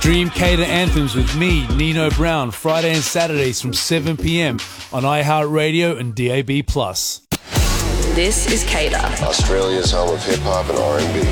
Stream Cater Anthems with me, Nino Brown, Friday and Saturdays from 7 p.m. on iHeartRadio and DAB+. This is Cater, Australia's home of hip-hop and R&B.